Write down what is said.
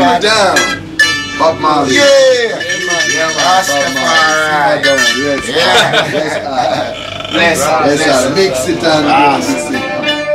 it down. Bob Marley. Yeah. Rastafari. Yes. Bless up. Mix it and